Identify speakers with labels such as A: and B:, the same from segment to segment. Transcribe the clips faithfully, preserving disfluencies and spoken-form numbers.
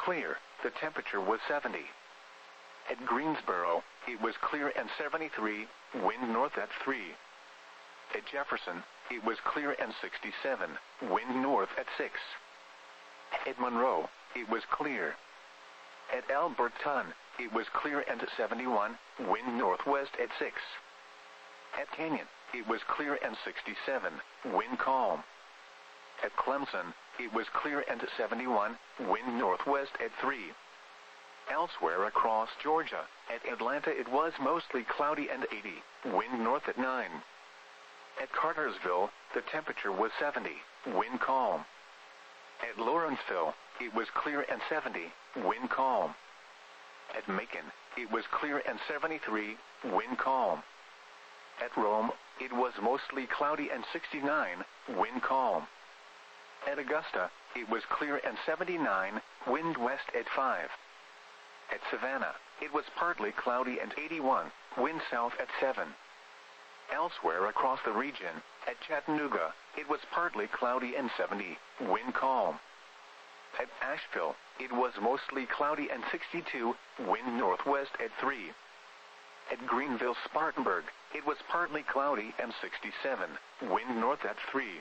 A: clear, the temperature was seventy. At Greensboro, it was clear and seventy-three, wind north at three. At Jefferson, it was clear and sixty-seven, wind north at six. At Monroe, it was clear. At Alberton, it was clear and seventy-one, wind northwest at six. At Canyon, it was clear and sixty-seven, wind calm. At Clemson, it was clear and seventy-one, wind northwest at three. Elsewhere across Georgia, at Atlanta it was mostly cloudy and eighty, wind north at nine. At Cartersville, the temperature was seventy, wind calm. At Lawrenceville, it was clear and seventy, wind calm. At Macon, it was clear and seventy-three, wind calm. At Rome, it was mostly cloudy and sixty-nine, wind calm. At Augusta, it was clear and seventy-nine, wind west at five. At Savannah, it was partly cloudy and eighty-one, wind south at seven. Elsewhere across the region, at Chattanooga, it was partly cloudy and seventy, wind calm. At Asheville, it was mostly cloudy and sixty-two, wind northwest at three. At Greenville-Spartanburg, it was partly cloudy and sixty-seven, wind north at three.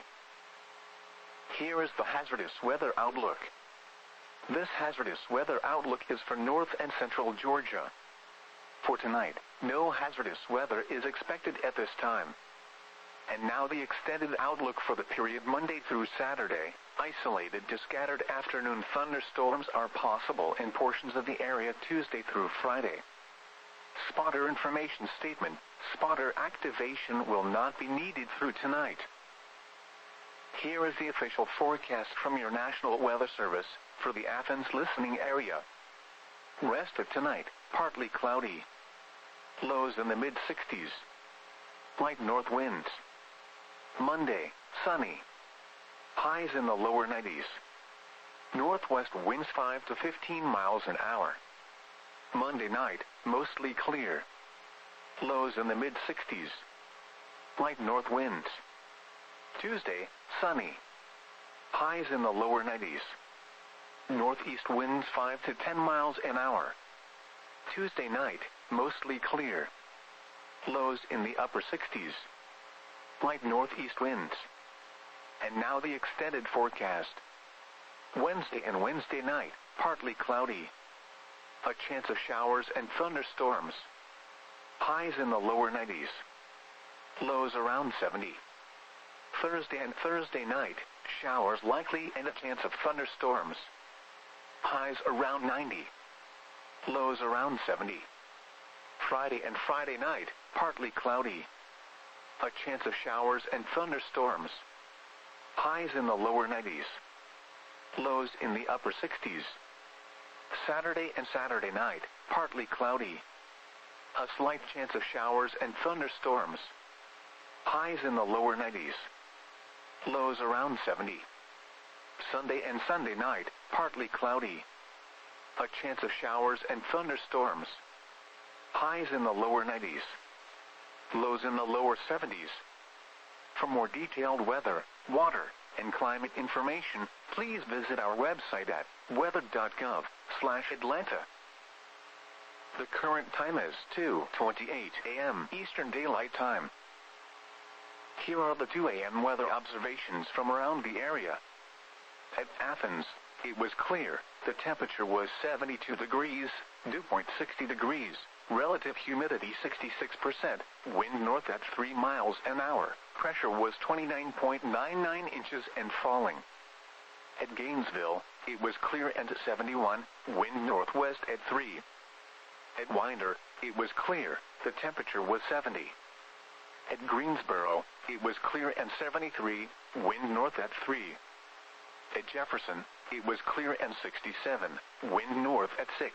A: Here is the hazardous weather outlook. This hazardous weather outlook is for north and central Georgia. For tonight, no hazardous weather is expected at this time. And now the extended outlook for the period Monday through Saturday. Isolated to scattered afternoon thunderstorms are possible in portions of the area Tuesday through Friday. Spotter information statement: spotter activation will not be needed through tonight. Here is the official forecast from your National Weather Service for the Athens listening area. Rest of tonight, partly cloudy. Lows in the mid sixties. Light north winds. Monday, sunny. Highs in the lower nineties. Northwest winds five to fifteen miles an hour. Monday night, mostly clear. Lows in the mid sixties. Light north winds. Tuesday, sunny. Highs in the lower nineties. Northeast winds five to ten miles an hour. Tuesday night, mostly clear. Lows in the upper sixties. Light northeast winds. And now the extended forecast. Wednesday and Wednesday night, partly cloudy. A chance of showers and thunderstorms. Highs in the lower nineties. Lows around seventy. Thursday and Thursday night, showers likely and a chance of thunderstorms. Highs around ninety. Lows around seventy. Friday and Friday night, partly cloudy. A chance of showers and thunderstorms. Highs in the lower nineties. Lows in the upper sixties. Saturday and Saturday night, partly cloudy. A slight chance of showers and thunderstorms. Highs in the lower nineties. Lows around seventy. Sunday and Sunday night, partly cloudy. A chance of showers and thunderstorms. Highs in the lower nineties. Lows in the lower seventies. For more detailed weather, water, and climate information, please visit our website at weather dot gov slash Atlanta. The current time is two twenty-eight a m Eastern Daylight Time. Here are the two a m weather observations from around the area. At Athens, it was clear. The temperature was seventy-two degrees, dew point sixty degrees, relative humidity sixty-six percent, wind north at three miles an hour, pressure was twenty-nine point nine nine inches and falling. At Gainesville, it was clear and seventy-one, wind northwest at three. At Winder, it was clear, the temperature was seventy. At Greensboro, it was clear and seventy-three, wind north at three. At Jefferson, it was clear and sixty-seven, wind north at six.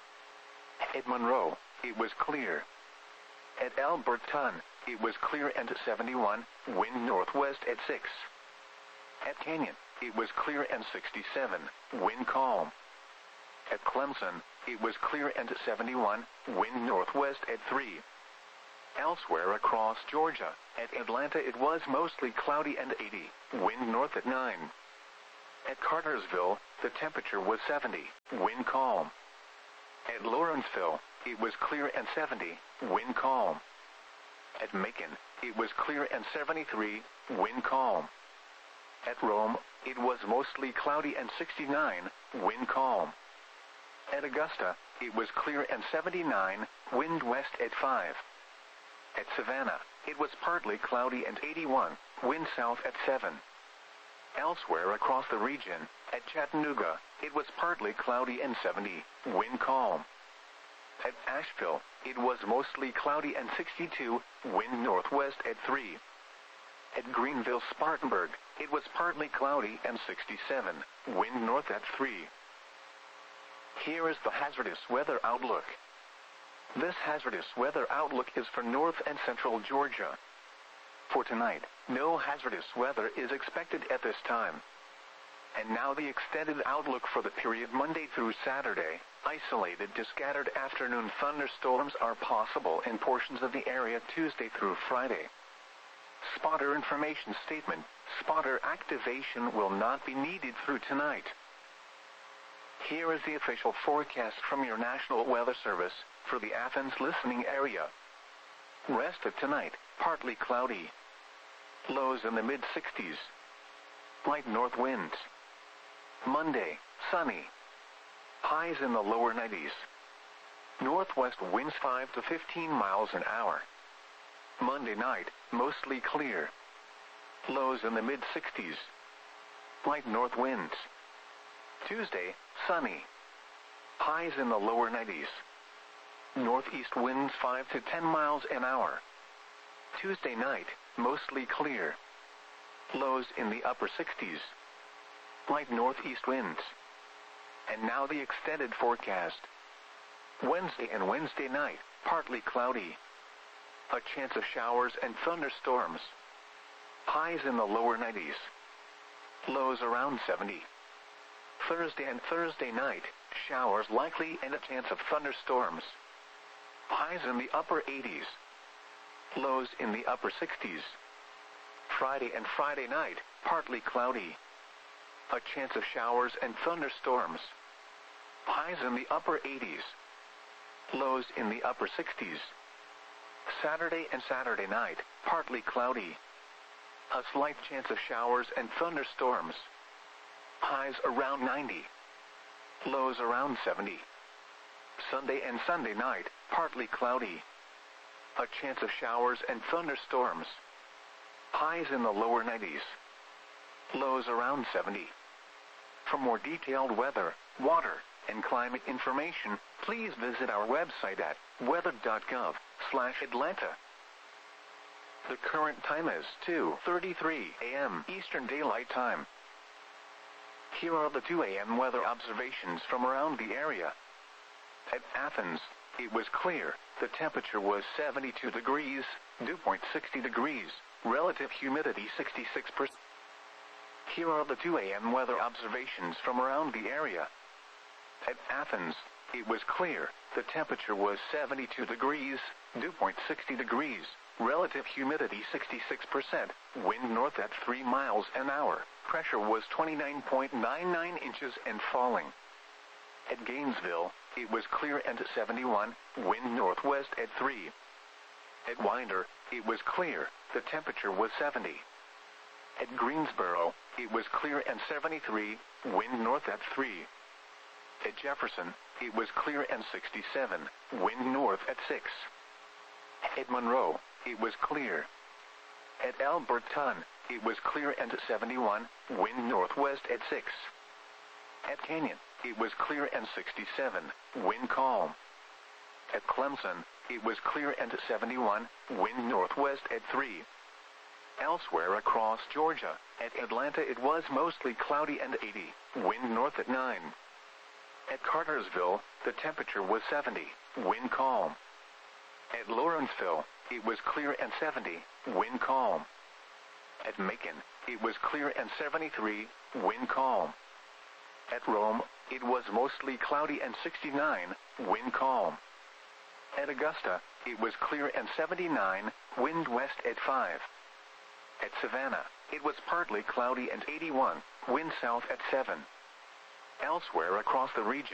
A: At Monroe, it was clear. At Alberton, it was clear and seventy-one, wind northwest at six. At Canyon, it was clear and sixty-seven, wind calm. At Clemson, it was clear and seventy-one, wind northwest at three. Elsewhere across Georgia, at Atlanta it was mostly cloudy and eighty, wind north at nine. At Cartersville, the temperature was seventy, wind calm. At Lawrenceville, it was clear and seventy, wind calm. At Macon, it was clear and seventy-three, wind calm. At Rome, it was mostly cloudy and sixty-nine, wind calm. At Augusta, it was clear and seventy-nine, wind west at five. At Savannah, it was partly cloudy and eighty-one, wind south at seven. Elsewhere across the region, at Chattanooga, it was partly cloudy and seventy, wind calm. At Asheville, it was mostly cloudy and sixty-two, wind northwest at three. At Greenville-Spartanburg, it was partly cloudy and sixty-seven, wind north at three. Here is the hazardous weather outlook. This hazardous weather outlook is for north and central Georgia. For tonight, no hazardous weather is expected at this time. And now the extended outlook for the period Monday through Saturday. Isolated to scattered afternoon thunderstorms are possible in portions of the area Tuesday through Friday. Spotter information statement: spotter activation will not be needed through tonight. Here is the official forecast from your National Weather Service for the Athens listening area. Rest of tonight, partly cloudy. Lows in the mid sixties. Light north winds. Monday, sunny. Highs in the lower nineties. Northwest winds five to fifteen miles an hour. Monday night, mostly clear. Lows in the mid sixties. Light north winds. Tuesday, sunny. Highs in the lower nineties. Northeast winds five to ten miles an hour. Tuesday night, mostly clear. Lows in the upper sixties. Light northeast winds. And now the extended forecast. Wednesday and Wednesday night, partly cloudy. A chance of showers and thunderstorms. Highs in the lower nineties. Lows around seventy. Thursday and Thursday night, showers likely and a chance of thunderstorms. Highs in the upper eighties. Lows in the upper sixties. Friday and Friday night, partly cloudy. A chance of showers and thunderstorms. Highs in the upper eighties. Lows in the upper sixties. Saturday and Saturday night, partly cloudy. A slight chance of showers and thunderstorms. Highs around ninety. Lows around seventy. Sunday and Sunday night, partly cloudy. A chance of showers and thunderstorms. Highs in the lower nineties. Lows around seventy. For more detailed weather, water, and climate information, please visit our website at weather dot gov slash Atlanta. The current time is two thirty-three a m Eastern Daylight Time. Here are the two a m weather observations from around the area. At Athens, it was clear. The temperature was seventy-two degrees, dew point sixty degrees, relative humidity sixty-six percent. Here are the two a m weather observations from around the area. At Athens, it was clear. The temperature was seventy-two degrees, dew point sixty degrees, relative humidity sixty-six percent, wind north at three miles an hour, pressure was twenty-nine point nine nine inches and falling. At Gainesville, it was clear and seventy-one, wind northwest at three. At Winder, it was clear. The temperature was seventy. At Greensboro, it was clear and seventy-three, wind north at three. At Jefferson, it was clear and sixty-seven, wind north at six. At Monroe, it was clear. At Alberton, it was clear and seventy-one, wind northwest at six. At Canyon, it was clear and sixty-seven, wind calm. At Clemson, it was clear and seventy-one, wind northwest at three. Elsewhere across Georgia, at Atlanta it was mostly cloudy and eighty, wind north at nine. At Cartersville, the temperature was seventy, wind calm. At Lawrenceville, it was clear and seventy, wind calm. At Macon, it was clear and seventy-three, wind calm. At Rome, it was mostly cloudy and sixty-nine, wind calm. At Augusta, it was clear and seventy-nine, wind west at five. At Savannah, it was partly cloudy and eighty-one, wind south at seven. Elsewhere across the region,